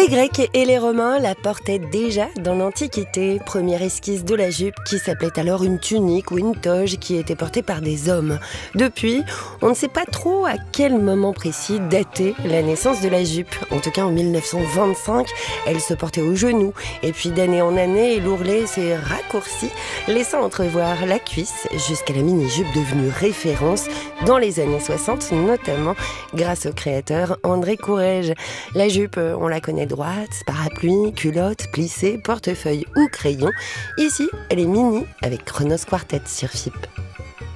Les Grecs et les Romains la portaient déjà dans l'Antiquité. Première esquisse de la jupe qui s'appelait alors une tunique ou une toge qui était portée par des hommes. Depuis, on ne sait pas trop à quel moment précis dater la naissance de la jupe. En tout cas, en 1925, elle se portait au genou. Et puis d'année en année, l'ourlet s'est raccourci, laissant entrevoir la cuisse jusqu'à la mini-jupe devenue référence dans les années 60, notamment grâce au créateur André Courrèges. La jupe, on la connaît droite, parapluie, culotte, plissée, portefeuille ou crayon. Ici, elle est mini avec Chronos Quartet sur FIP.